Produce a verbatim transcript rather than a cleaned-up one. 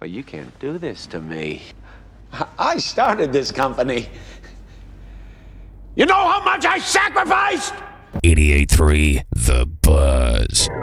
Well, you can't do this to me. I started this company. You know how much I sacrificed? eighty-eight point three The Buzz.